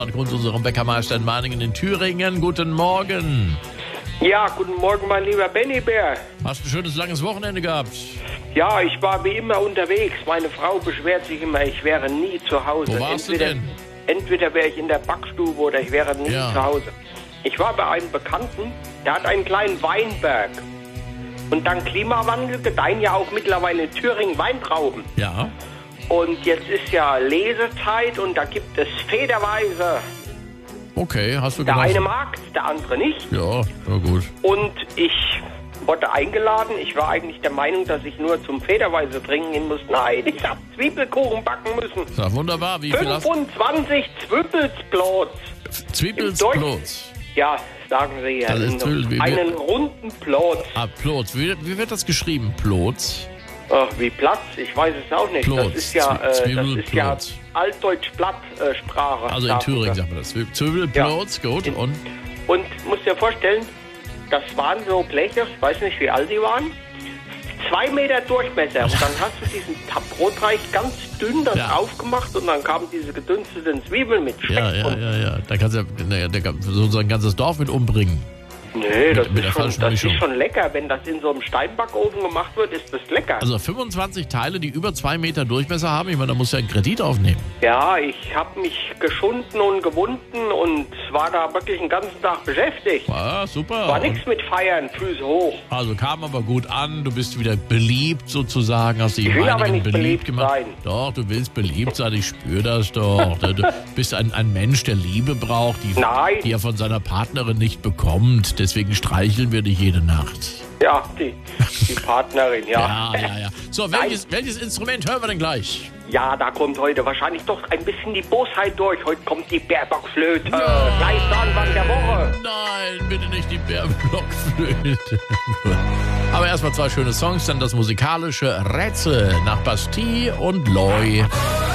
Grund unserem Bäckermeister in Meiningen in Thüringen. Guten Morgen. Ja, guten Morgen, mein lieber Benny Bär. Hast ein schönes, langes Wochenende gehabt? Ja, ich war wie immer unterwegs. Meine Frau beschwert sich immer, ich wäre nie zu Hause. Wo warst du denn? Entweder wäre ich in der Backstube oder ich wäre nie zu Hause. Ich war bei einem Bekannten, der hat einen kleinen Weinberg. Und dank Klimawandel gedeihen ja auch mittlerweile in Thüringen Weintrauben. Ja. Und jetzt ist ja Lesezeit und da gibt es federweise. Okay, hast du Der gemacht? eine mag, der andere nicht. Ja, na gut. Und ich wurde eingeladen. Ich war eigentlich der Meinung, dass ich nur zum Federweise trinken gehen muss. Nein, ich habe Zwiebelkuchen backen müssen. Ja, wunderbar. Wie viel hast du? 25 Zwiebelsplots. Zwiebelsplots. Ja, sagen Sie ja. Das ist Einen runden Plot. Ah, Plots. Wie wird das geschrieben? Plots? Ach, wie Platz? Ich weiß es auch nicht. Plots. Das ist ja, Zwiebelplots. Altdeutsch-Platt-Sprache. Also in Thüringen sagt man das. Zwiebelplots, Ja. gut. Und? Und musst dir vorstellen, das waren so Bleche, ich weiß nicht, wie alt die waren, 2 Meter Durchmesser. Und dann hast du diesen Brotteig ganz dünn aufgemacht und dann kamen diese gedünsteten Zwiebeln mit Speck. Ja. Da kannst du so ein ganzes Dorf mit umbringen. Nee, das mit ist schon lecker. Wenn das in so einem Steinbackofen gemacht wird, ist das lecker. Also 25 Teile, die über 2 Meter Durchmesser haben. Ich meine, da musst du ja einen Kredit aufnehmen. Ja, ich habe mich geschunden und gewunden und war da wirklich den ganzen Tag beschäftigt. Ah, super. War nichts mit Feiern, Füße hoch. Also kam aber gut an, du bist wieder beliebt sozusagen, hast dich Ich will aber nicht beliebt gemacht. sein. Doch, du willst beliebt sein, ich spüre das doch. Du bist ein Mensch, der Liebe braucht, die er von seiner Partnerin nicht bekommt. Deswegen streicheln wir dich jede Nacht. Ja, die Partnerin, ja. Ja. So, welches Instrument hören wir denn gleich? Ja, da kommt heute wahrscheinlich doch ein bisschen die Bosheit durch. Heute kommt die Bärbockflöte. Gleich zu Anfang der Woche. Nein, bitte nicht die Bärblockflöte. Aber erstmal 2 schöne Songs, dann das musikalische Rätsel nach Bastille und Loy.